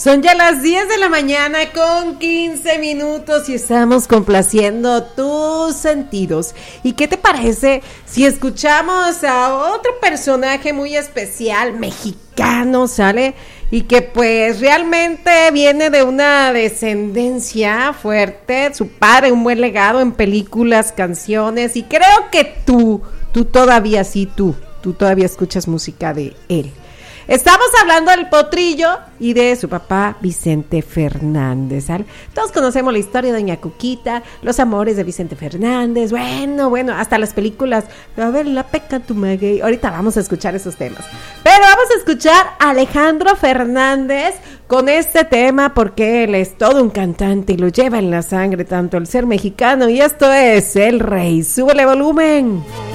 Son ya las 10 de la mañana con 15 minutos y estamos complaciendo tus sentidos. ¿Y qué te parece si escuchamos a otro personaje muy especial, mexicano, ¿sale? Y que pues realmente viene de una descendencia fuerte, su padre, un buen legado en películas, canciones, y creo que tú todavía tú todavía escuchas música de él. Estamos hablando del Potrillo y de su papá Vicente Fernández, ¿sale? Todos conocemos la historia de Doña Cuquita, los amores de Vicente Fernández, bueno, hasta las películas. A ver, la peca tu maguey. Ahorita vamos a escuchar esos temas. Pero vamos a escuchar a Alejandro Fernández con este tema porque él es todo un cantante y lo lleva en la sangre tanto el ser mexicano, y esto es El Rey. ¡Súbele volumen!